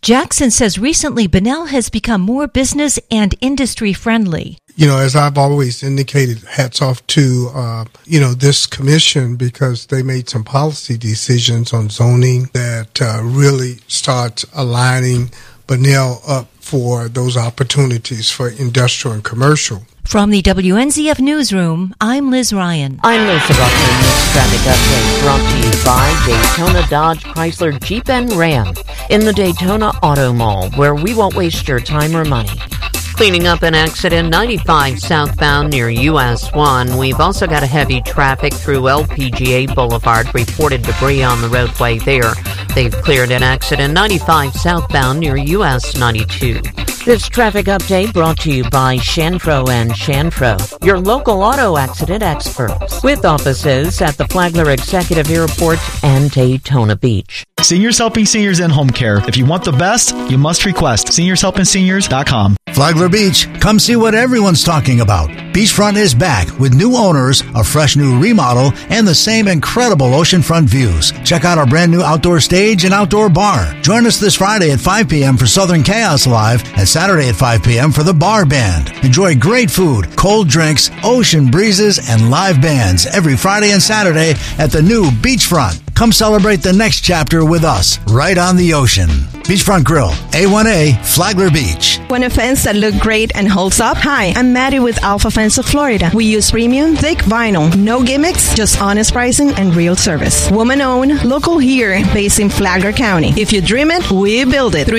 Jackson says recently Bunnell has become more business and industry friendly. You know, as I've always indicated, hats off to, this commission, because they made some policy decisions on zoning that really start aligning Bunnell up for those opportunities for industrial and commercial. From the WNZF Newsroom, I'm Liz Ryan. I'm Lisa Buckman. This traffic update brought to you by Daytona Dodge Chrysler Jeep and Ram in the Daytona Auto Mall, where we won't waste your time or money. Cleaning up an accident 95 southbound near US 1. We've also got a heavy traffic through LPGA Boulevard. Reported debris on the roadway there. They've cleared an accident 95 southbound near US 92. This traffic update brought to you by Shanfro and Shanfro, your local auto accident experts, with offices at the Flagler Executive Airport and Daytona Beach. Seniors Helping Seniors in Home Care. If you want the best, you must request seniorshelpingseniors.com. Flagler Beach, come see what everyone's talking about. Beachfront is back with new owners, a fresh new remodel, and the same incredible oceanfront views. Check out our brand new outdoor stage and outdoor bar. Join us this Friday at 5 p.m. for Southern Chaos Live and Saturday at 5 p.m. for the Bar Band. Enjoy great food, cold drinks, ocean breezes, and live bands every Friday and Saturday at the new Beachfront. Come celebrate the next chapter with us, right on the ocean. Beachfront Grill, A1A, Flagler Beach. Want a fence that look great and holds up? Hi, I'm Maddie with Alpha Fence of Florida. We use premium, thick vinyl, no gimmicks, just honest pricing and real service. Woman-owned, local here, based in Flagler County. If you dream it, we build it.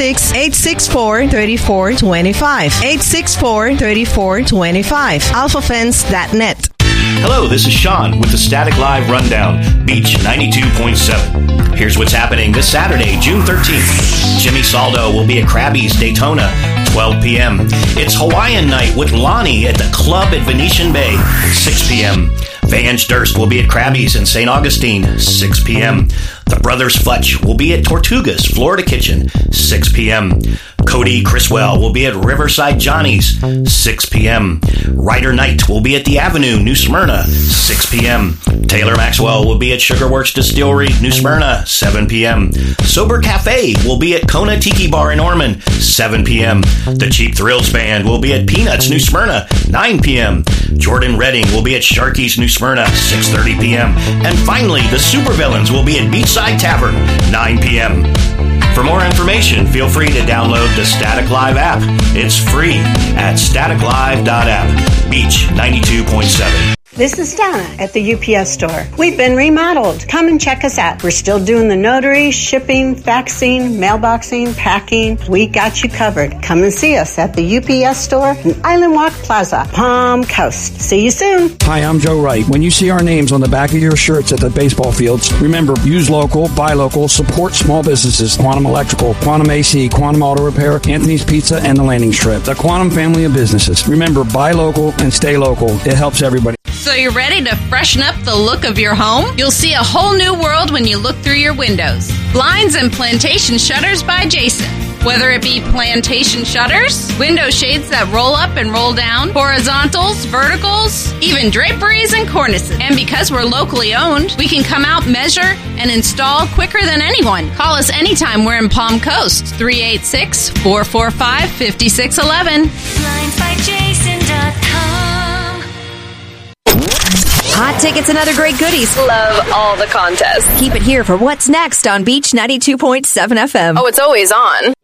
386-864-3425. 864-3425. AlphaFence.net. Hello, this is Sean with the Static Live Rundown, Beach 92.7. Here's what's happening this Saturday, June 13th. Jimmy Saldo will be at Krabby's Daytona, 12 p.m. It's Hawaiian Night with Lonnie at the Club at Venetian Bay, 6 p.m. Vance Durst will be at Krabby's in St. Augustine, 6 p.m. The Brothers Futch will be at Tortugas, Florida Kitchen, 6 p.m. Cody Criswell will be at Riverside Johnny's, 6 p.m. Ryder Knight will be at the Avenue, New Smyrna, 6 p.m. Taylor Maxwell will be at Sugarworks Distillery, New Smyrna, 7 p.m. Sober Cafe will be at Kona Tiki Bar in Ormond, 7 p.m. The Cheap Thrills Band will be at Peanuts, New Smyrna, 9 p.m. Jordan Redding will be at Sharky's, New Smyrna, 6:30 p.m. And finally, the Supervillains will be at Beachside Tavern, 9 p.m. For more information, feel free to download the Static Live app. It's free at staticlive.app. Beach 92.7. This is Donna at the UPS store. We've been remodeled. Come and check us out. We're still doing the notary, shipping, faxing, mailboxing, packing. We got you covered. Come and see us at the UPS store in Island Walk Plaza, Palm Coast. See you soon. Hi, I'm Joe Wright. When you see our names on the back of your shirts at the baseball fields, remember, use local, buy local, support small businesses. Quantum Electrical, Quantum AC, Quantum Auto Repair, Anthony's Pizza, and the Landing Strip. The Quantum family of businesses. Remember, buy local and stay local. It helps everybody. So you're ready to freshen up the look of your home? You'll see a whole new world when you look through your windows. Blinds and Plantation Shutters by Jason. Whether it be plantation shutters, window shades that roll up and roll down, horizontals, verticals, even draperies and cornices. And because we're locally owned, we can come out, measure, and install quicker than anyone. Call us anytime we're in Palm Coast, 386-445-5611. BlindsByJason.com. Hot tickets and other great goodies. Love all the contests. Keep it here for what's next on Beach 92.7 FM. Oh, it's always on.